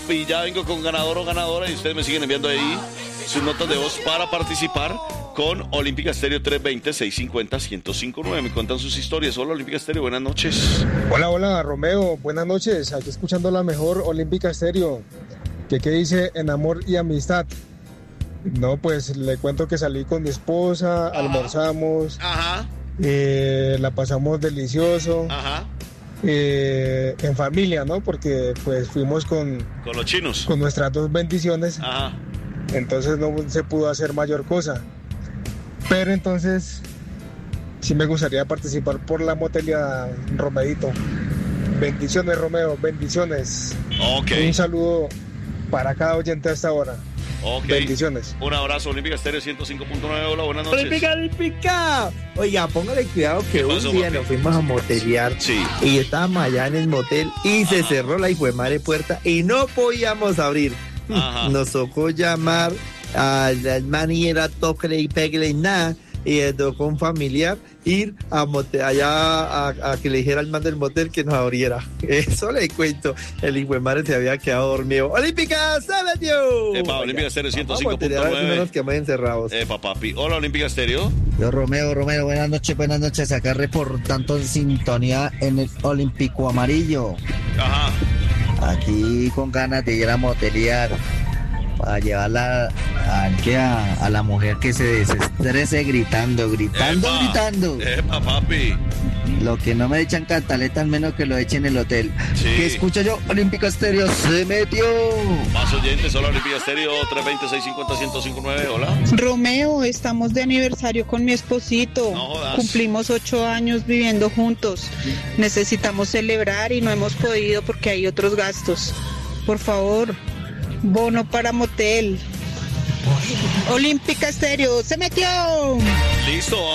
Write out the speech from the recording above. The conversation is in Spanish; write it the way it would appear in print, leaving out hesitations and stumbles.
Y ya vengo con ganador o ganadora y ustedes me siguen enviando ahí sus notas de voz para participar con Olímpica Estéreo 320-650-1059. Me cuentan sus historias. Hola, Olímpica Estéreo, buenas noches. Hola, Romeo, buenas noches. Aquí escuchando la mejor Olímpica Estéreo. ¿Qué dice en amor y amistad? No, pues le cuento que salí con mi esposa, almorzamos, la pasamos delicioso. En familia, ¿no? Porque pues fuimos con los chinos, con nuestras dos bendiciones. Entonces no se pudo hacer mayor cosa, pero entonces sí me gustaría participar por la motelidad, Romeito. Bendiciones, Romeo, bendiciones. Un saludo para cada oyente hasta ahora. Bendiciones. Un abrazo, Olímpica Estéreo 105.9. Hola, buenas noches. Olímpica. Oiga, póngale cuidado que un día nos fuimos a motelear y estábamos allá en el motel y se cerró la hijuemadre puerta y no podíamos abrir. Nos tocó llamar al man y era toque y pegue y nada. Y le tocó un familiar ir a allá a que le dijera al man del motel que nos abriera. Eso le cuento. El hijo de madre se había quedado dormido. ¡Olímpica, se metió! Olímpica Estéreo 105.9. No nos quedamos encerrados. Papi. Hola, Olímpica Estéreo. Yo, Romeo, buenas noches. Acá reportando en sintonía en el Olímpico Amarillo. Aquí con ganas de ir a motelear. Para llevarla a la mujer que se desestrese gritando. Papi. Lo que no me echan cantaleta, al menos que lo echen en el hotel. Que escucho yo, Olímpica Estéreo, se metió. Más oyentes, hola, Olímpica Estéreo 320-650-1059, hola. Romeo, estamos de aniversario con mi esposito. No jodas. Cumplimos 8 años viviendo juntos. Necesitamos celebrar y no hemos podido porque hay otros gastos. Por favor, bono para motel. Olímpica Estéreo, se metió. Listo.